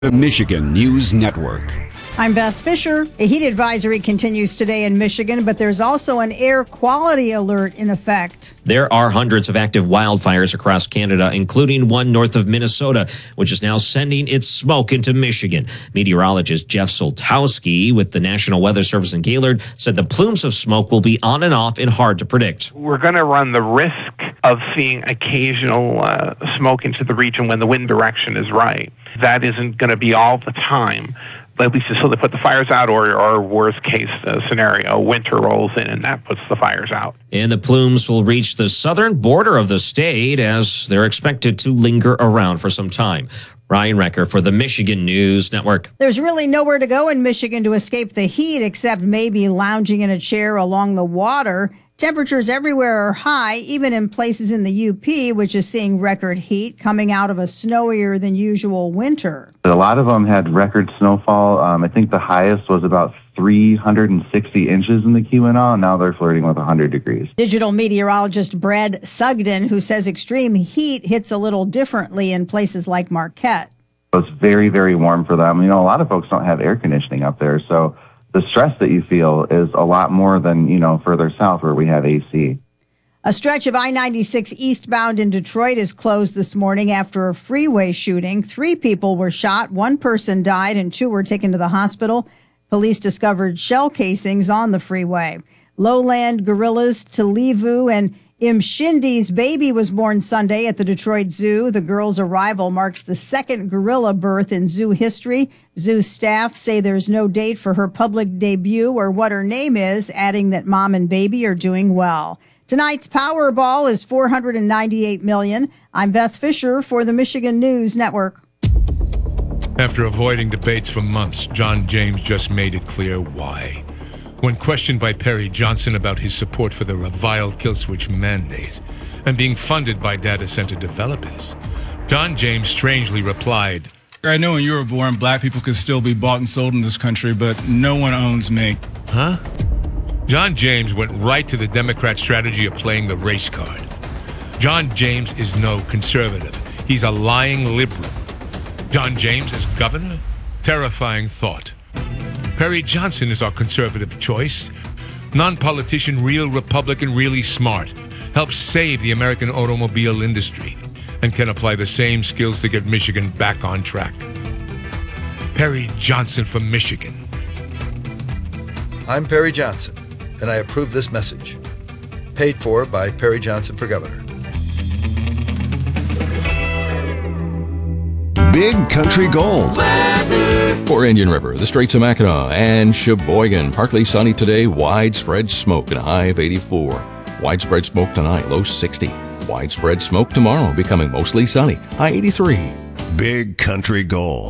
The Michigan News Network. I'm Beth Fisher. A heat advisory continues today in Michigan, but there's also an air quality alert in effect. There are hundreds of active wildfires across Canada, including one north of Minnesota, which is now sending its smoke into Michigan. Meteorologist Jeff Soltowski with the National Weather Service in Gaylord said the plumes of smoke will be on and off and hard to predict. We're going to run the risk of seeing occasional smoke into the region when the wind direction is right. That isn't going to be all the time. At least until they put the fires out, or worst case scenario, winter rolls in and that puts the fires out. And the plumes will reach the southern border of the state as they're expected to linger around for some time. Ryan Recker for the Michigan News Network. There's really nowhere to go in Michigan to escape the heat except maybe lounging in a chair along the water. Temperatures everywhere are high, even in places in the UP, which is seeing record heat coming out of a snowier than usual winter. A lot of them had record snowfall. I think the highest was about 360 inches in the Keweenaw. Now they're flirting with 100 degrees. Digital meteorologist Brad Sugden, who says extreme heat hits a little differently in places like Marquette. It's very, very warm for them. You know, a lot of folks don't have air conditioning up there, so the stress that you feel is a lot more than, further south where we have AC. A stretch of I-96 eastbound in Detroit is closed this morning after a freeway shooting. 3 people were shot, 1 person died, and 2 were taken to the hospital. Police discovered shell casings on the freeway. Lowland gorillas Tulivu and Imshindi's baby was born Sunday at the Detroit Zoo. The girl's arrival marks the second gorilla birth in zoo history. Zoo staff say there's no date for her public debut or what her name is, adding that mom and baby are doing well. Tonight's Powerball is $498 million. I'm Beth Fisher for the Michigan News Network. After avoiding debates for months, John James just made it clear why. When questioned by Perry Johnson about his support for the reviled kill switch mandate and being funded by data center developers, John James strangely replied, I know when you were born, black people could still be bought and sold in this country, but no one owns me. Huh? John James went right to the Democrat strategy of playing the race card. John James is no conservative. He's a lying liberal. John James as governor? Terrifying thought. Perry Johnson is our conservative choice. Non-politician, real Republican, really smart. Helps save the American automobile industry and can apply the same skills to get Michigan back on track. Perry Johnson from Michigan. I'm Perry Johnson, and I approve this message. Paid for by Perry Johnson for Governor. Big Country Gold. For Indian River, the Straits of Mackinac, and Sheboygan. Partly sunny today, widespread smoke and a high of 84. Widespread smoke tonight, low 60. Widespread smoke tomorrow, becoming mostly sunny, high 83. Big Country Gold.